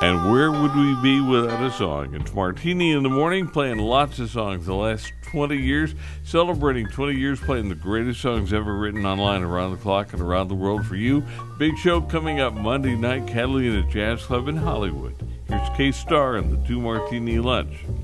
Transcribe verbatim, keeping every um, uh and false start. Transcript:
And where would we be without a song? It's Martini in the Morning, playing lots of songs the last twenty years, celebrating twenty years playing the greatest songs ever written online around the clock and around the world for you. Big show coming up Monday night, Catalina Jazz Club in Hollywood. Here's K-Star and the Two Martini Lunch.